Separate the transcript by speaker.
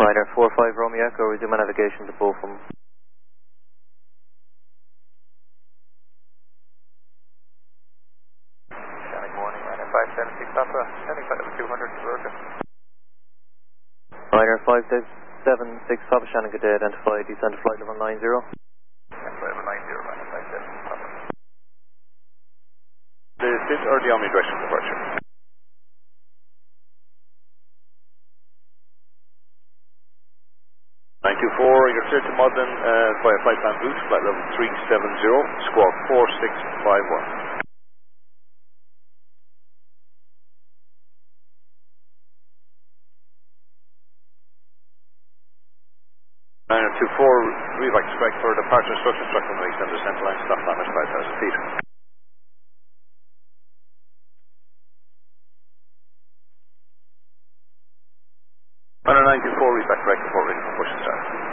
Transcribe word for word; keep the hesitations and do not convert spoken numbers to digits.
Speaker 1: Ryder four five Romeo Echo, resume navigation to Bochum.
Speaker 2: Good morning, Ryder five seven six Papa, sending flight number two hundred to Lurka.
Speaker 1: Ryder five seven six Papa, Shannon, good day, identify, descend to flight level nine zero.
Speaker 2: And flight number nine zero, Ryder five seven six Papa.
Speaker 3: The Sid or the Omni direction departure? nine two four, you're clear to Modlin uh, via flight plan boost, flight level three seven zero, squawk four six five one. nine two four, reback strike for departure instruction, struck from the extended center line, stop time at five thousand feet. nine two four, reback correct before ready for push and start.